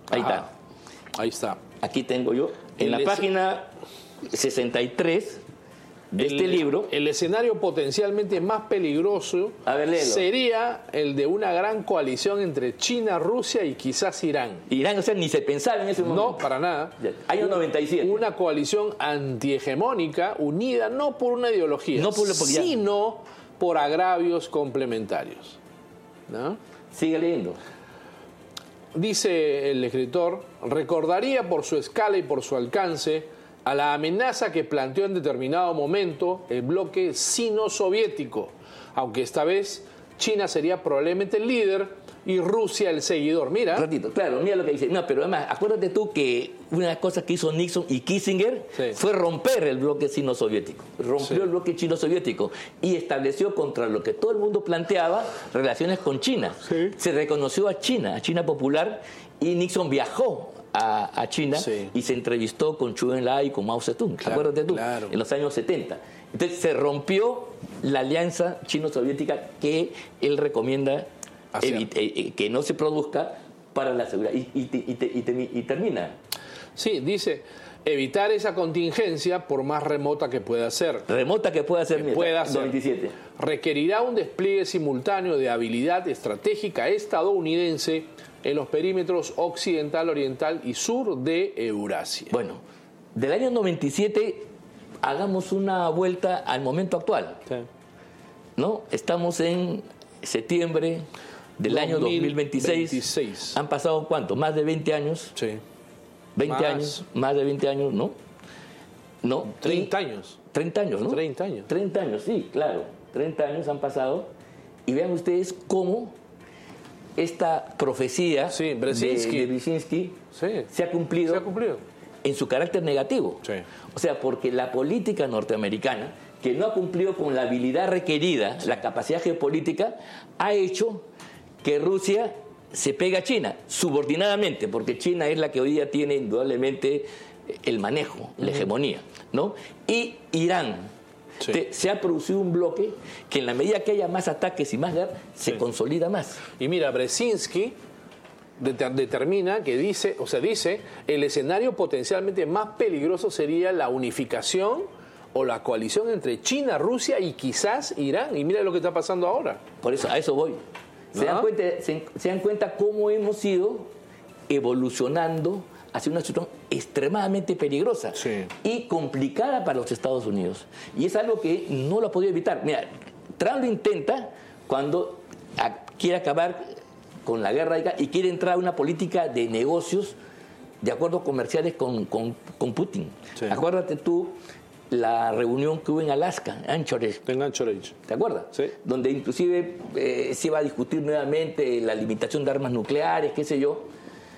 Ahí está. Ahí está. Aquí tengo yo, en la página 63 de este libro. El escenario potencialmente más peligroso sería el de una gran coalición entre China, Rusia y quizás Irán. Irán, o sea, ni se pensaba en ese momento. No, para nada. Año 97. Una coalición antihegemónica unida no por una ideología, sino por agravios complementarios. ¿No? Sigue leyendo. Dice el escritor, recordaría por su escala y por su alcance a la amenaza que planteó en determinado momento el bloque sino-soviético, aunque esta vez China sería probablemente el líder y Rusia el seguidor. Mira. Ratito, claro, mira lo que dice. No, pero además, acuérdate tú que una de las cosas que hizo Nixon y Kissinger fue romper el bloque sino-soviético. Rompió el bloque chino-soviético y estableció, contra lo que todo el mundo planteaba, relaciones con China. Se reconoció a China popular, y Nixon viajó a China y se entrevistó con Zhou Enlai y con Mao Zedong, acuérdate tú, en los años 70. Entonces se rompió la alianza chino-soviética que él recomienda que no se produzca para la seguridad. Y termina. Sí, dice, evitar esa contingencia por más remota que pueda ser. Remota que pueda ser, 97. Requerirá un despliegue simultáneo de habilidad estratégica estadounidense en los perímetros occidental, oriental y sur de Eurasia. Bueno, del año 97 hagamos una vuelta al momento actual. ¿No? Estamos en septiembre del año 2026. Han pasado ¿cuánto? Más de 20 años. 20 años, más de 20 años, ¿no? 30 años. 30 años, ¿no? 30 años. 30 años, sí, claro. 30 años han pasado. Y vean ustedes cómo esta profecía de Brzezinski se ha cumplido en su carácter negativo. O sea, porque la política norteamericana, que no ha cumplido con la habilidad requerida, la capacidad geopolítica, ha hecho que Rusia se pegue a China, subordinadamente, porque China es la que hoy día tiene indudablemente el manejo, la hegemonía, ¿no? Y Irán. Se ha producido un bloque que en la medida que haya más ataques y más guerra, se consolida más. Y mira, Brzezinski determina que dice el escenario potencialmente más peligroso sería la unificación o la coalición entre China, Rusia y quizás Irán. Y mira lo que está pasando ahora. Por eso, a eso voy. Se dan cuenta cómo hemos ido evolucionando hacia una situación extremadamente peligrosa y complicada para los Estados Unidos. Y es algo que no lo ha podido evitar. Mira, Trump lo intenta cuando quiere acabar con la guerra y quiere entrar a una política de negocios, de acuerdos comerciales con Putin. Acuérdate tú la reunión que hubo en Alaska, Anchorage. En Anchorage. ¿Te acuerdas? Donde inclusive se iba a discutir nuevamente la limitación de armas nucleares, qué sé yo.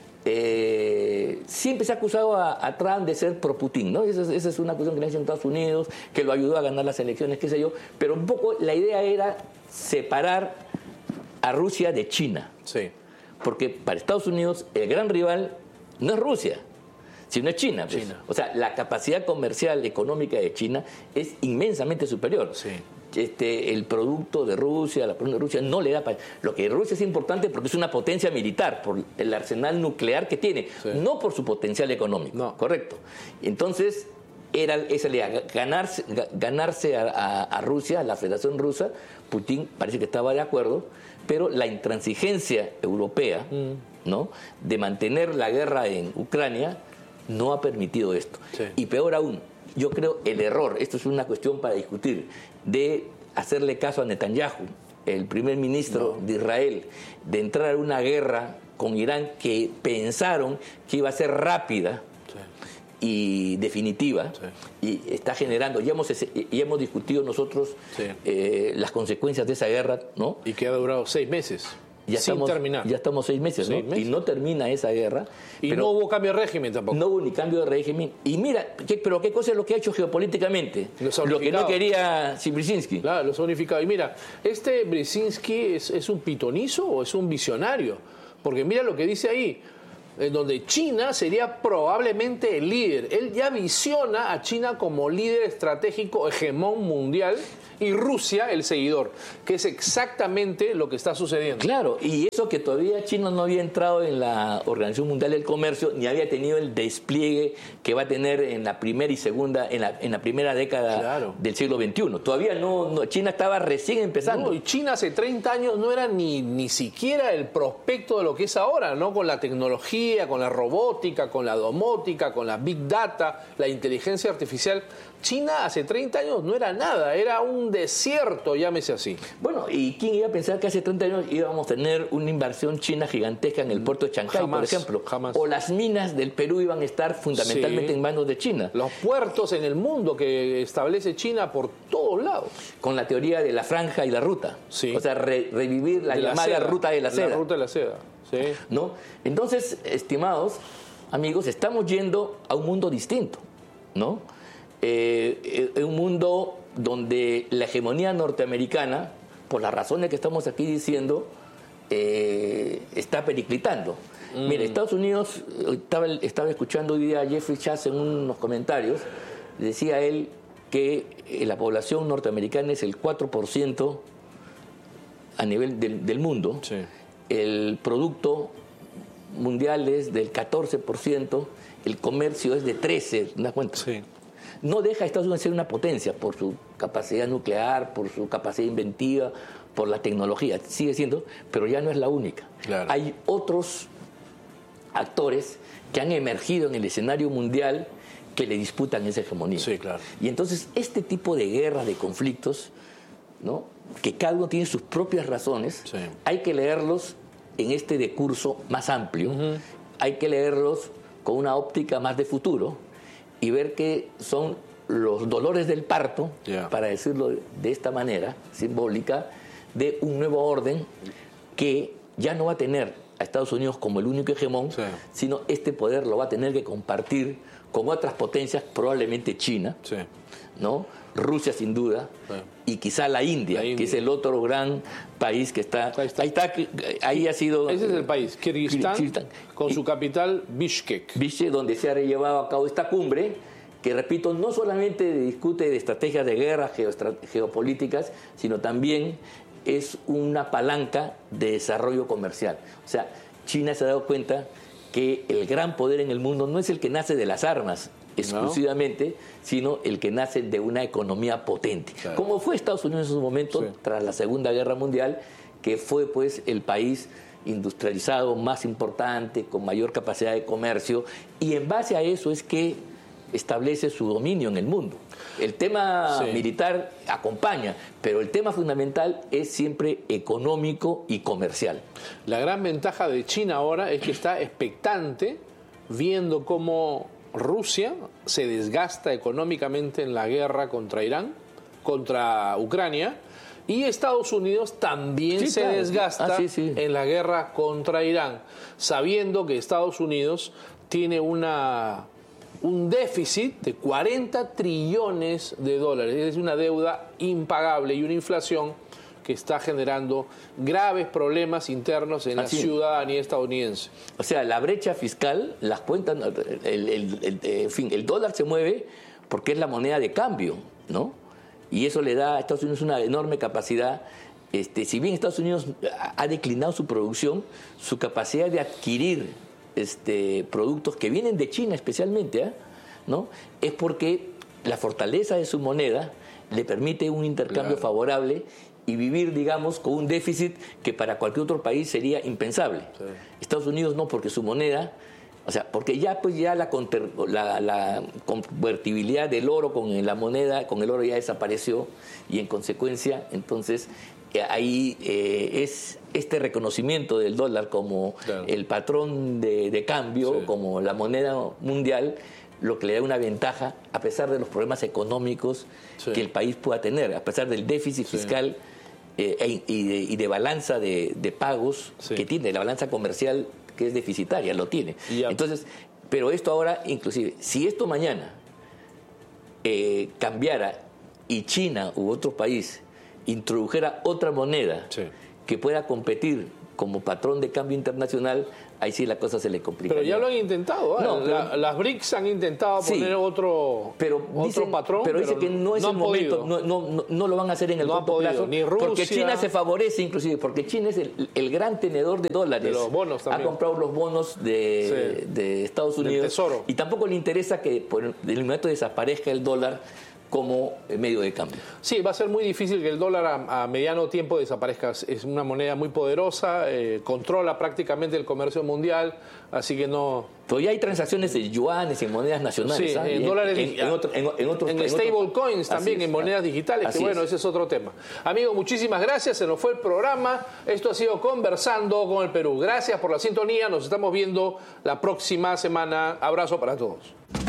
Siempre se ha acusado a Trump de ser pro-Putin, ¿no? Esa es una acusación que le han hecho en Estados Unidos, que lo ayudó a ganar las elecciones, qué sé yo. Pero un poco la idea era separar a Rusia de China. Porque para Estados Unidos el gran rival no es Rusia, sino es China. O sea, la capacidad comercial, económica de China es inmensamente superior. El producto de Rusia, la producción de Rusia no le da para... Lo que Rusia es importante porque es una potencia militar, por el arsenal nuclear que tiene, no por su potencial económico. Correcto. Entonces, esa idea, ganarse a Rusia, a la Federación Rusa. Putin parece que estaba de acuerdo, pero la intransigencia europea, ¿no?, de mantener la guerra en Ucrania, no ha permitido esto. Y peor aún, yo creo el error, esto es una cuestión para discutir, de hacerle caso a Netanyahu, el primer ministro de Israel, de entrar a una guerra con Irán que pensaron que iba a ser rápida y definitiva, y está generando, ya hemos discutido nosotros las consecuencias de esa guerra, ¿no? Y que ha durado 6 meses. Sin terminar. Ya estamos 6 meses, ¿no? Y no termina esa guerra. Y no hubo cambio de régimen tampoco. No hubo ni cambio de régimen. Y mira, pero ¿qué cosa es lo que ha hecho geopolíticamente? Lo que no quería Brzezinski. Claro, los ha unificado. Y mira, Brzezinski es un pitonizo o es un visionario. Porque mira lo que dice ahí. en donde China sería probablemente el líder. Él ya visiona a China como líder estratégico hegemón mundial y Rusia el seguidor, que es exactamente lo que está sucediendo. Claro, y eso que todavía China no había entrado en la Organización Mundial del Comercio, ni había tenido el despliegue que va a tener en la primera y segunda, en la primera década del siglo XXI. Todavía no, China estaba recién empezando. No, y China hace 30 años no era ni siquiera el prospecto de lo que es ahora, ¿no? Con la tecnología, con la robótica, con la domótica, con la big data, la inteligencia artificial. China hace 30 años no era nada, era un desierto, llámese así. Bueno, ¿y quién iba a pensar que hace 30 años íbamos a tener una inversión china gigantesca en el puerto de Chancay, por ejemplo? Jamás. O las minas del Perú iban a estar fundamentalmente en manos de China. Los puertos en el mundo que establece China por todos lados. Con la teoría de la franja y la ruta. Sí. O sea, revivir la llamada ruta de la seda. La ruta de la seda, sí. ¿No? Entonces, estimados amigos, estamos yendo a un mundo distinto, ¿no? Un mundo donde la hegemonía norteamericana, por las razones que estamos aquí diciendo, está periclitando. Mire, Estados Unidos, estaba escuchando hoy día a Jeffrey Chase en unos comentarios, decía él que la población norteamericana es el 4% a nivel del mundo, sí. El producto mundial es del 14%, el comercio es de 13%, ¿te das cuenta? Sí. No deja a Estados Unidos ser una potencia por su capacidad nuclear, por su capacidad inventiva, por la tecnología. Sigue siendo, pero ya no es la única. Claro. Hay otros actores que han emergido en el escenario mundial que le disputan esa hegemonía. Sí, claro. Y entonces este tipo de guerras, de conflictos, ¿no? Que cada uno tiene sus propias razones, sí. Hay que leerlos en este decurso más amplio, hay que leerlos con una óptica más de futuro y ver que son los dolores del parto, para decirlo de esta manera simbólica, de un nuevo orden que ya no va a tener a Estados Unidos como el único hegemón, sino este poder lo va a tener que compartir con otras potencias, probablemente China, ¿no? Rusia sin duda, y quizá la India, que es el otro gran país que está... Ahí ha sido... Ese es el país, Kirguistán, con su capital Bishkek. Bishkek, donde se ha llevado a cabo esta cumbre, que repito, no solamente discute de estrategias de guerra, geopolíticas, sino también es una palanca de desarrollo comercial. O sea, China se ha dado cuenta que el gran poder en el mundo no es el que nace de las armas exclusivamente, sino el que nace de una economía potente. Claro. Como fue Estados Unidos en su momento, tras la Segunda Guerra Mundial, que fue pues el país industrializado más importante, con mayor capacidad de comercio, y en base a eso es que establece su dominio en el mundo. El tema militar acompaña, pero el tema fundamental es siempre económico y comercial. La gran ventaja de China ahora es que está expectante, viendo cómo Rusia se desgasta económicamente en la guerra contra Irán, contra Ucrania, y Estados Unidos también se desgasta en la guerra contra Irán, sabiendo que Estados Unidos tiene un déficit de 40 trillones de dólares, es una deuda impagable y una inflación que está generando graves problemas internos en la ciudadanía estadounidense. O sea, la brecha fiscal, las cuentas, en fin, el dólar se mueve porque es la moneda de cambio, ¿no? Y eso le da a Estados Unidos una enorme capacidad. Si bien Estados Unidos ha declinado su producción, su capacidad de adquirir productos que vienen de China especialmente, ¿no? Es porque la fortaleza de su moneda le permite un intercambio favorable y vivir, digamos, con un déficit que para cualquier otro país sería impensable. Estados Unidos no, porque su moneda, o sea, porque ya la convertibilidad del oro con la moneda, con el oro ya desapareció, y en consecuencia, entonces, ahí es este reconocimiento del dólar como el patrón de cambio, como la moneda mundial, lo que le da una ventaja a pesar de los problemas económicos que el país pueda tener, a pesar del déficit fiscal y de balanza de pagos que tiene, la balanza comercial que es deficitaria, lo tiene. Entonces, pero esto ahora, inclusive, si esto mañana cambiara y China u otro país introdujera otra moneda que pueda competir como patrón de cambio internacional, ahí sí la cosa se le complica. Pero ya lo han intentado, ¿eh? No, las BRICS han intentado poner otro patrón, pero dice que no es el momento, no lo van a hacer en el corto plazo, ni Rusia, porque China se favorece inclusive, porque China es el gran tenedor de dólares. De los bonos también. Ha comprado los bonos de Estados Unidos. Del Tesoro. Y tampoco le interesa que por el momento desaparezca el dólar como medio de cambio. Sí, va a ser muy difícil que el dólar a mediano tiempo desaparezca. Es una moneda muy poderosa, controla prácticamente el comercio mundial, así que no... Pero ya hay transacciones en yuanes, en monedas nacionales. Sí, en dólares, en stable coins también, en monedas digitales, que bueno, ese es otro tema. Amigos, muchísimas gracias, se nos fue el programa. Esto ha sido Conversando con el Perú. Gracias por la sintonía, nos estamos viendo la próxima semana. Abrazo para todos.